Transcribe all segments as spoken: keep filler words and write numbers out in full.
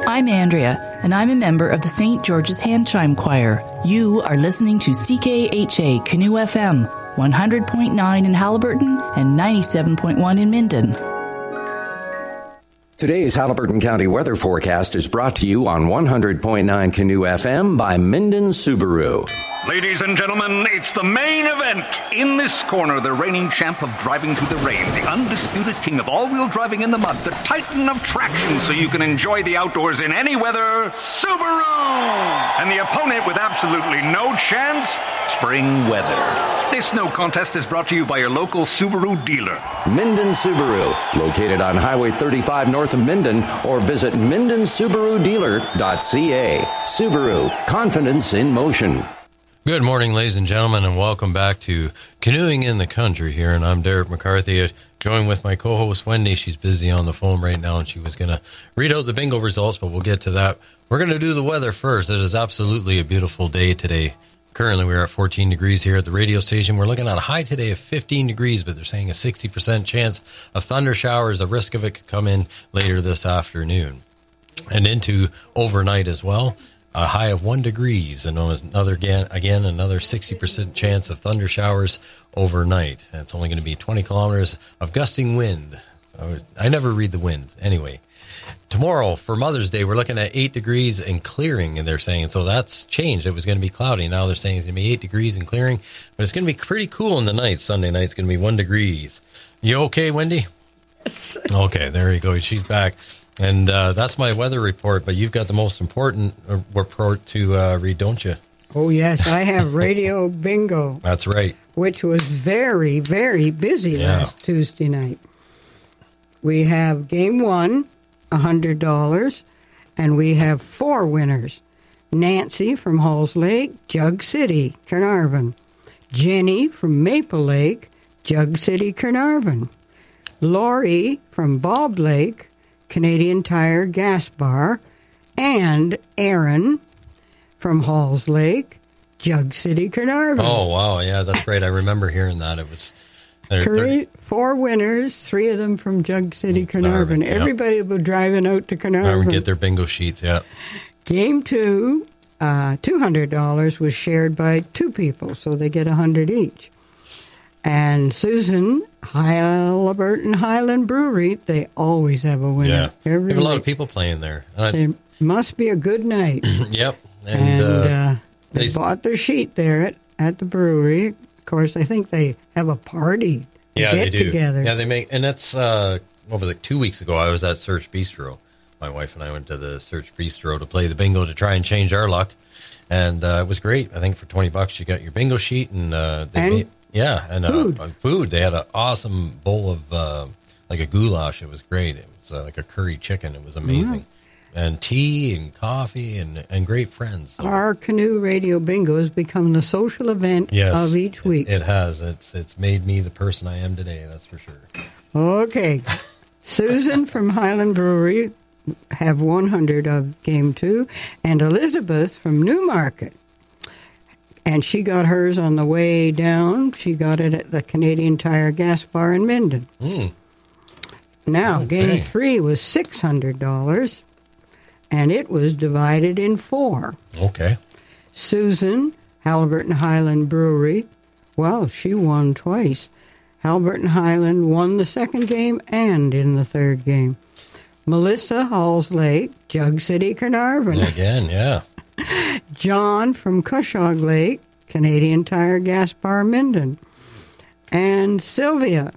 I'm Andrea, and I'm a member of the Saint George's Hand Chime Choir. You are listening to C K H A Canoe F M, one hundred point nine in Haliburton and ninety-seven point one in Minden. Today's Haliburton County weather forecast is brought to you on one hundred point nine Canoe F M by Minden Subaru. Ladies and gentlemen, it's the main event. In this corner, the reigning champ of driving through the rain, the undisputed king of all-wheel driving in the mud, the titan of traction so you can enjoy the outdoors in any weather, Subaru! And the opponent with absolutely no chance, spring weather. This no contest is brought to you by your local Subaru dealer. Minden Subaru, located on Highway thirty-five north of Minden, or visit minden subaru dealer dot c a. Subaru, confidence in motion. Good morning, ladies and gentlemen, and welcome back to Canoeing in the Country here, and I'm Derek McCarthy, joined with my co-host Wendy. She's busy on the phone right now, and she was going to read out the bingo results, but we'll get to that. We're going to do the weather first. It is absolutely a beautiful day today. Currently, we're at fourteen degrees here at the radio station. We're looking at a high today of fifteen degrees, but they're saying a sixty percent chance of thunder showers. The risk of it could come in later this afternoon and into overnight as well. A high of one degrees, and another again, again another sixty percent chance of thunder showers overnight. And it's only going to be twenty kilometers of gusting wind. I, was, I never read the wind. Anyway, tomorrow for Mother's Day, we're looking at eight degrees and clearing, and they're saying, so that's changed. It was going to be cloudy. Now they're saying it's going to be eight degrees and clearing, but it's going to be pretty cool in the night. Sunday night's going to be one degree. You okay, Wendy? Yes. Okay, there you go. She's back. And uh, that's my weather report, but you've got the most important uh, report to uh, read, don't you? Oh, yes. I have Radio Bingo. That's right. Which was very, very busy yeah. last Tuesday night. We have game one, one hundred dollars, and we have four winners. Nancy from Halls Lake, Jug City, Carnarvon. Jenny from Maple Lake, Jug City, Carnarvon. Lori from Bob Lake, Canadian Tire Gas Bar, and Aaron from Halls Lake, Jug City, Carnarvon. Oh, wow. Yeah, that's right. I remember hearing that. It was they're, three, they're, four winners, three of them from Jug City, Carnarvon. Yep. Everybody will be driving out to Carnarvon. Carnarvon get their bingo sheets, yeah. Game two, uh, two hundred dollars was shared by two people, so they get one hundred dollars each. And Susan, Haliburton Highland Brewery, they always have a winner. Yeah, Every they have a lot week. of people playing there. Uh, It must be a good night. Yep. And, And, uh, uh, they, they bought their sheet there at, at the brewery. Of course, I think they have a party. Yeah, get they do. together. Yeah, they make, and that's, uh, what was it, two weeks ago, I was at Search Bistro. My wife and I went to the Search Bistro to play the bingo to try and change our luck. And uh, it was great. I think for twenty bucks, you got your bingo sheet and uh, they And made, yeah, and food. Uh, food. They had an awesome bowl of uh, like a goulash. It was great. It was uh, like a curry chicken. It was amazing. Mm. And tea and coffee and, and great friends. So. Our Canoe Radio Bingo has become the social event yes, of each week. It, it has. It's it's made me the person I am today, that's for sure. Okay. Susan from Highland Brewery have one hundred of game two, and Elizabeth from Newmarket. And she got hers on the way down. She got it at the Canadian Tire Gas Bar in Minden. Mm. Now, okay. game three was six hundred dollars. And it was divided in four. Okay. Susan, Haliburton Highland Brewery, well, she won twice. Haliburton Highland won the second game and in the third game. Melissa, Halls Lake, Jug City, Carnarvon. Again, yeah. John from Cushog Lake, Canadian Tire Gas Bar, Minden. And Sylvia.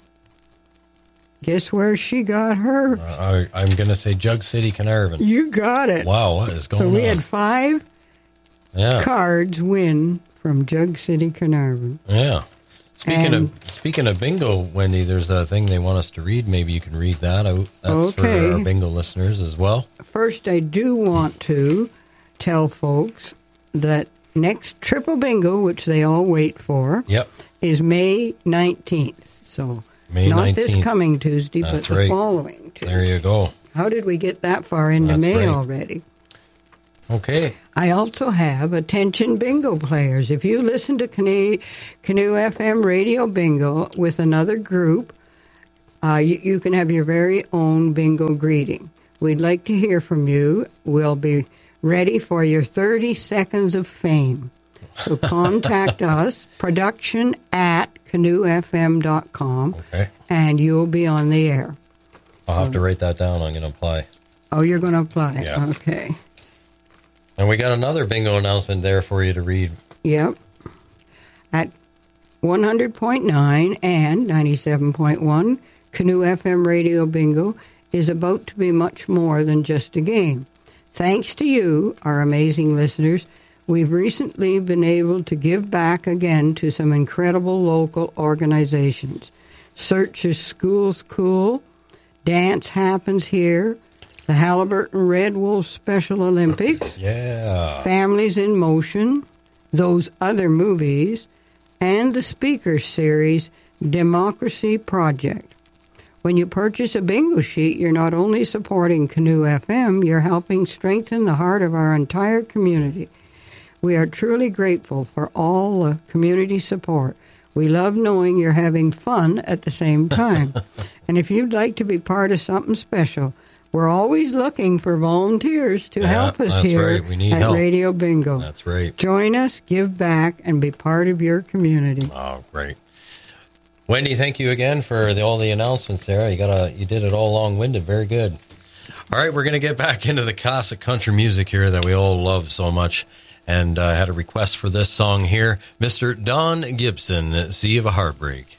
Guess where she got her? Uh, I, I'm going to say Jug City, Carnarvon. You got it. Wow, what is going on? So we on? had five yeah. cards win from Jug City, Carnarvon. Yeah. Speaking and, of speaking of bingo, Wendy, there's a thing they want us to read. Maybe you can read that out. That's okay. for our bingo listeners as well. First, I do want to tell folks that next Triple Bingo, which they all wait for, yep. is May nineteenth. So May not nineteenth. This coming Tuesday, That's but right. the following Tuesday. There you go. How did we get that far into That's May right. already? Okay. I also have attention bingo players. If you listen to Canoe, Canoe F M Radio Bingo with another group, uh, you, you can have your very own bingo greeting. We'd like to hear from you. We'll be ready for your thirty seconds of fame. So contact us, production at canoe f m dot com, Okay. and you'll be on the air. I'll have to write that down. I'm going to apply. Oh, you're going to apply? Yeah. Okay. And we got another bingo announcement there for you to read. Yep. At one hundred point nine and ninety-seven point one, Canoe F M Radio Bingo is about to be much more than just a game. Thanks to you, our amazing listeners, we've recently been able to give back again to some incredible local organizations. Search's Schools Cool, Dance Happens Here, the Halliburton Red Wolf Special Olympics, Yeah. Families in Motion, Those Other Movies, and the Speakers Series Democracy Project. When you purchase a bingo sheet, you're not only supporting Canoe F M, you're helping strengthen the heart of our entire community. We are truly grateful for all the community support. We love knowing you're having fun at the same time. And if you'd like to be part of something special, we're always looking for volunteers to Yeah, help us that's here right. We need at help. Radio Bingo. That's right. Join us, give back, and be part of your community. Oh, great. Wendy, thank you again for the, all the announcements there. You got a, you did it all long-winded. Very good. All right, we're going to get back into the classic country music here that we all love so much. And I uh, had a request for this song here. Mister Don Gibson, Sea of a Heartbreak.